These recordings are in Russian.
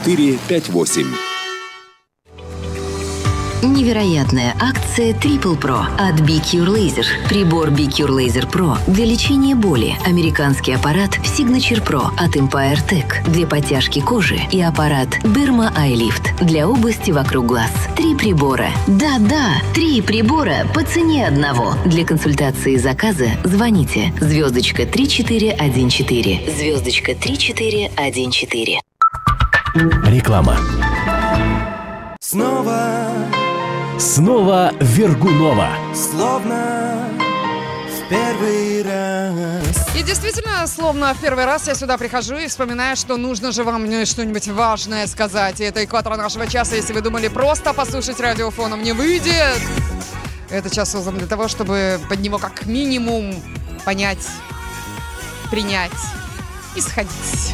458. Невероятная акция Triple Pro от BeCure Laser. Прибор BeCure Laser Pro для лечения боли. Американский аппарат Signature Pro от Empire Tech для подтяжки кожи и аппарат Derma Eye Lift для области вокруг глаз. 3 прибора. Да-да, 3 прибора по цене одного. Для консультации и заказа звоните *3414. *3414. Реклама. Снова Вергунова. Словно в первый раз. И действительно, словно в первый раз я сюда прихожу и вспоминаю, что нужно же вам что-нибудь важное сказать. И это экватор нашего часа. Если вы думали просто послушать радиофоном, не выйдет. Этот час создан для того, чтобы под него как минимум понять, принять и сходить.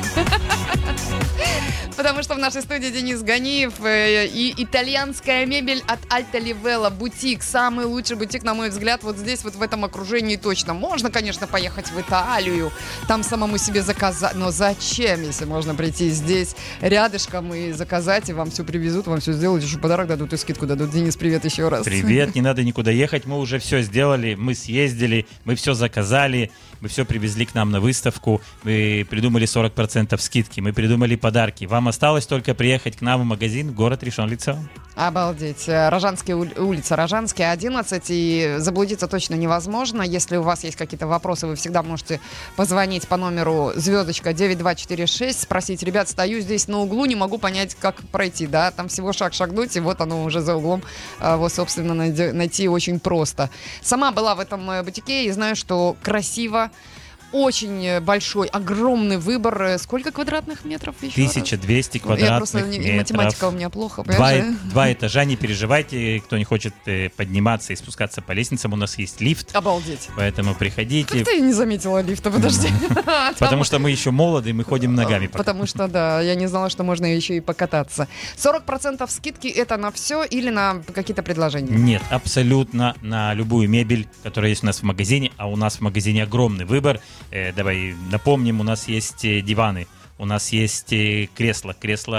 Потому что в нашей студии Денис Ганиев и итальянская мебель от Alta Livello. Бутик, самый лучший бутик, на мой взгляд, вот здесь, вот в этом окружении точно. Можно, конечно, поехать в Италию, там самому себе заказать, но зачем, если можно прийти здесь рядышком и заказать, и вам все привезут, вам все сделают, еще подарок дадут и скидку дадут. Денис, привет еще раз. Привет, не надо никуда ехать, мы уже все сделали, мы съездили, мы все заказали, мы все привезли к нам на выставку, мы придумали 40% скидки, мы придумали подарки. Вам осталось только приехать к нам в магазин в город Ришон-ле-Цион. Обалдеть. Рожанская улица, Рожанская, 11. И заблудиться точно невозможно. Если у вас есть какие-то вопросы, вы всегда можете позвонить по номеру звездочка 9246, спросить: ребят, стою здесь на углу, не могу понять, как пройти. Да, там всего шагнуть, и вот оно уже за углом. Вот, собственно, найти очень просто. Сама была в этом бутике и знаю, что красиво. Очень большой, огромный выбор. Сколько квадратных метров еще? 1200 квадратных метров. Математика у меня плохо. Два этажа, не переживайте. Кто не хочет подниматься и спускаться по лестницам, у нас есть лифт. Обалдеть. Поэтому приходите. Как ты не заметила лифта? Подожди. Потому что мы еще молоды, мы ходим ногами. Потому что, да, я не знала, что можно еще и покататься. 40% скидки — это на все или на какие-то предложения? Нет, абсолютно на любую мебель, которая есть у нас в магазине. А у нас в магазине огромный выбор. Давай напомним, у нас есть диваны, у нас есть кресла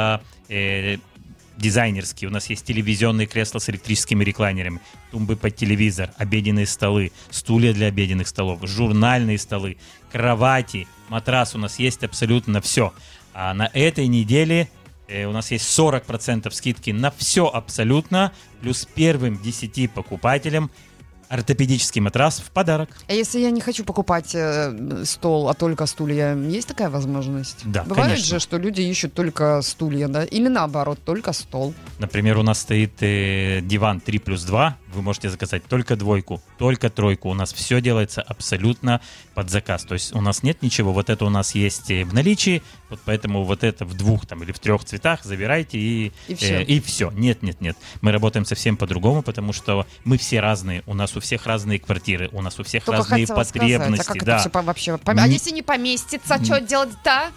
дизайнерские, у нас есть телевизионные кресла с электрическими реклайнерами, тумбы под телевизор, обеденные столы, стулья для обеденных столов, журнальные столы, кровати, матрас, у нас есть абсолютно все. А на этой неделе у нас есть 40% скидки на все абсолютно, плюс первым 10 покупателям ортопедический матрас в подарок. А если я не хочу покупать стол, а только стулья, есть такая возможность? Да, бывает конечно. же, что люди ищут только стулья, да? Или наоборот, только стол. Например, у нас стоит диван 3+2, вы можете заказать только двойку, только тройку. У нас все делается абсолютно под заказ. То есть у нас нет ничего, вот это у нас есть в наличии, вот поэтому вот это в 2 или в 3 цветах забирайте и все. Нет. Мы работаем совсем по-другому, потому что мы все разные, у нас у всех разные квартиры, у нас у всех только разные потребности. Сказать, а как это все вообще? А если не поместится, что делать-то?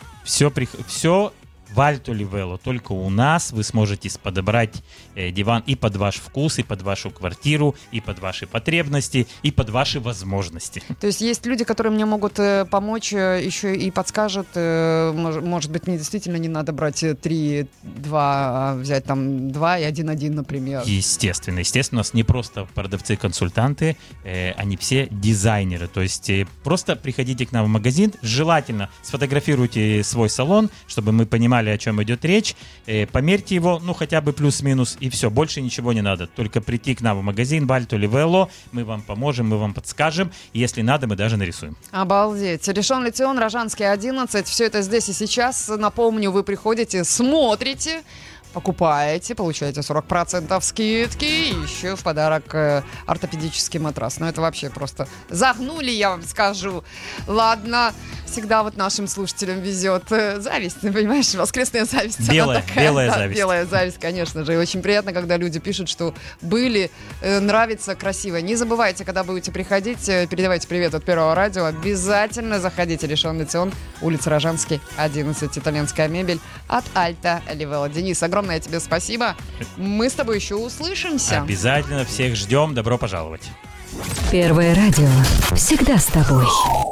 Все в Alta Livello. Только у нас вы сможете подобрать диван и под ваш вкус, и под вашу квартиру, и под ваши потребности, и под ваши возможности. То есть есть люди, которые мне могут помочь, еще и подскажут, может быть, мне действительно не надо брать 3-2, а взять там 2 и 1-1, например. Естественно, у нас не просто продавцы-консультанты, они все дизайнеры. То есть просто приходите к нам в магазин, желательно сфотографируйте свой салон, чтобы мы понимали, о чем идет речь, померьте его, хотя бы плюс-минус, и все, больше ничего не надо. Только прийти к нам в магазин в Alta Livello, мы вам поможем, мы вам подскажем, если надо, мы даже нарисуем. Обалдеть. Ришон-ле-Цион, Рожанский, 11, все это здесь и сейчас. Напомню, вы приходите, смотрите, покупаете, получаете 40% скидки, и еще в подарок ортопедический матрас. Это вообще просто загнули, я вам скажу. Ладно, всегда вот нашим слушателям везет. Зависть, ты понимаешь, воскресная зависть. Белая зависть. Белая зависть, конечно же. И очень приятно, когда люди пишут, что были, нравится, красиво. Не забывайте, когда будете приходить, передавайте привет от Первого радио. Обязательно заходите. Ришон-ле-Цион, улица Рожанский, 11. Итальянская мебель от Alta Livello. Денис, огромное тебе спасибо. Мы с тобой еще услышимся. Обязательно всех ждем. Добро пожаловать. Первое радио. Всегда с тобой.